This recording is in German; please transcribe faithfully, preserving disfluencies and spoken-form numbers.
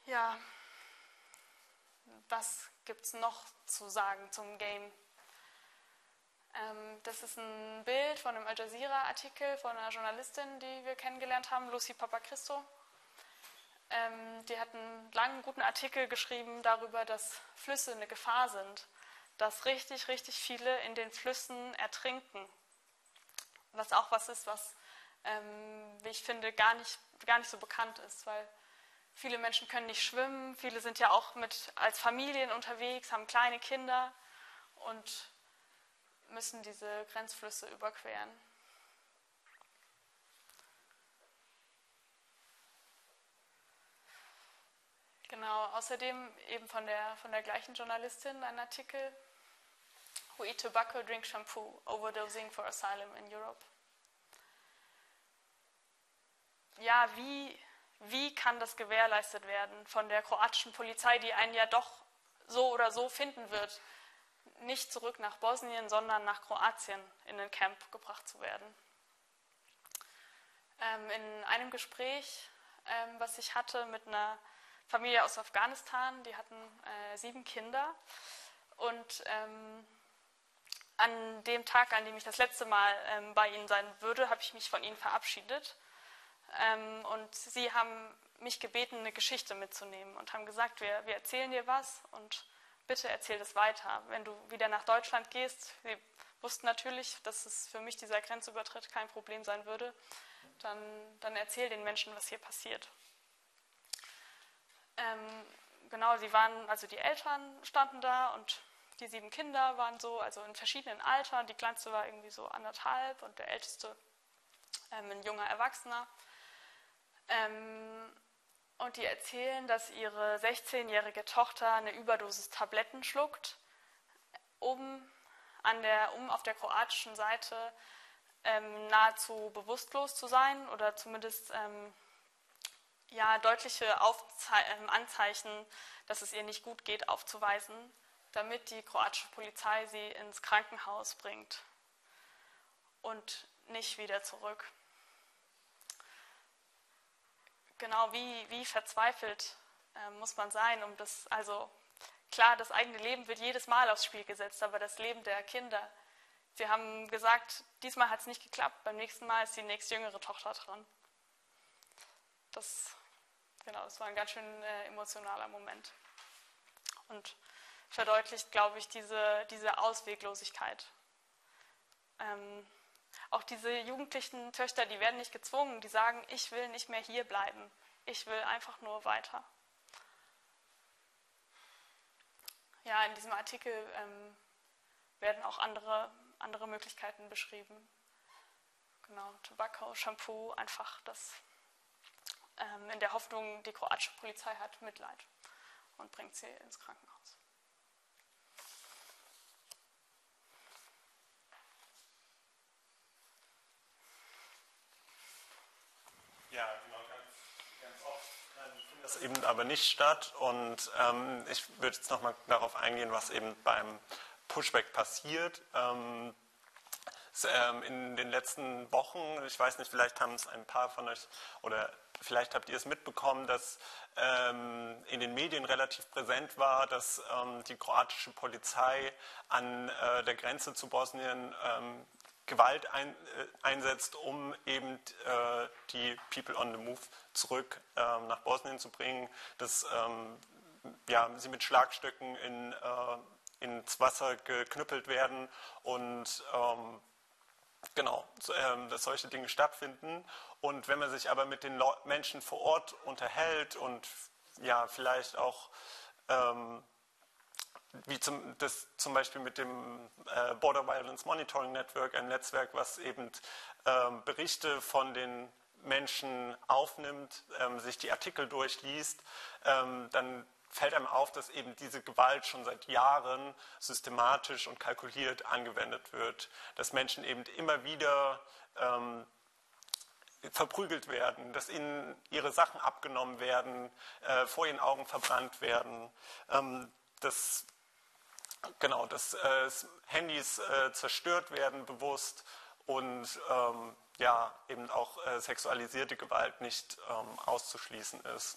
Ja, was gibt es noch zu sagen zum Game? Ähm, das ist ein Bild von einem Al Jazeera-Artikel von einer Journalistin, die wir kennengelernt haben, Lucy Papachristou. Ähm, die hat einen langen, guten Artikel geschrieben darüber, dass Flüsse eine Gefahr sind, dass richtig, richtig viele in den Flüssen ertrinken. Was auch was ist, was, ähm, wie ich finde, gar nicht, gar nicht so bekannt ist, weil viele Menschen können nicht schwimmen, viele sind ja auch mit, als Familien unterwegs, haben kleine Kinder und müssen diese Grenzflüsse überqueren. Genau, außerdem eben von der, von der gleichen Journalistin ein Artikel, Who eat tobacco, drink shampoo, overdosing for asylum in Europe. Ja, wie, wie kann das gewährleistet werden von der kroatischen Polizei, die einen ja doch so oder so finden wird, nicht zurück nach Bosnien, sondern nach Kroatien in ein Camp gebracht zu werden? Ähm, in einem Gespräch, ähm, was ich hatte mit einer Familie aus Afghanistan, die hatten äh, sieben Kinder und ähm, an dem Tag, an dem ich das letzte Mal ähm, bei ihnen sein würde, habe ich mich von ihnen verabschiedet. Ähm, und sie haben mich gebeten, eine Geschichte mitzunehmen und haben gesagt, wir, wir erzählen dir was und bitte erzähl das weiter. Wenn du wieder nach Deutschland gehst, sie wussten natürlich, dass es für mich dieser Grenzübertritt kein Problem sein würde, dann, dann erzähl den Menschen, was hier passiert. Ähm, genau, sie waren, also die Eltern standen da und die sieben Kinder waren so, also in verschiedenen Altern. Die kleinste war irgendwie so anderthalb und der älteste ähm, ein junger Erwachsener. Ähm, und die erzählen, dass ihre sechzehnjährige Tochter eine Überdosis Tabletten schluckt, um, an der, um auf der kroatischen Seite ähm, nahezu bewusstlos zu sein oder zumindest ähm, ja, deutliche Aufzei- äh, Anzeichen, dass es ihr nicht gut geht, aufzuweisen, damit die kroatische Polizei sie ins Krankenhaus bringt und nicht wieder zurück. Genau, wie, wie verzweifelt äh, muss man sein, um das, also klar, das eigene Leben wird jedes Mal aufs Spiel gesetzt, aber das Leben der Kinder. Sie haben gesagt, diesmal hat es nicht geklappt, beim nächsten Mal ist die nächstjüngere Tochter dran. Das, genau, das war ein ganz schön äh, emotionaler Moment. Und verdeutlicht, glaube ich, diese, diese Ausweglosigkeit. Ähm, auch diese jugendlichen Töchter, die werden nicht gezwungen, die sagen, ich will nicht mehr hier bleiben, ich will einfach nur weiter. Ja, in diesem Artikel ähm, werden auch andere, andere Möglichkeiten beschrieben. Genau, Tobacco, Shampoo, einfach das ähm, in der Hoffnung, die kroatische Polizei hat Mitleid und bringt sie ins Krankenhaus. Ja, genau, ganz, ganz oft ähm, findet das eben aber nicht statt und ähm, ich würde jetzt nochmal darauf eingehen, was eben beim Pushback passiert. Ähm, es, ähm, in den letzten Wochen, ich weiß nicht, vielleicht haben es ein paar von euch oder vielleicht habt ihr es mitbekommen, dass ähm, in den Medien relativ präsent war, dass ähm, die kroatische Polizei an äh, der Grenze zu Bosnien ähm, Gewalt ein, äh, einsetzt, um eben äh, die People on the Move zurück ähm, nach Bosnien zu bringen, dass ähm, ja, sie mit Schlagstöcken in, äh, ins Wasser geknüppelt werden und ähm, genau, so, ähm, dass solche Dinge stattfinden. Und wenn man sich aber mit den Le- Menschen vor Ort unterhält und ja, vielleicht auch ähm, wie zum, das zum Beispiel mit dem äh, Border Violence Monitoring Network, ein Netzwerk, was eben ähm, Berichte von den Menschen aufnimmt, ähm, sich die Artikel durchliest, ähm, dann fällt einem auf, dass eben diese Gewalt schon seit Jahren systematisch und kalkuliert angewendet wird, dass Menschen eben immer wieder ähm, verprügelt werden, dass ihnen ihre Sachen abgenommen werden, äh, vor ihren Augen verbrannt werden, ähm, dass Genau, dass äh, Handys äh, zerstört werden bewusst und ähm, ja, eben auch äh, sexualisierte Gewalt nicht ähm, auszuschließen ist.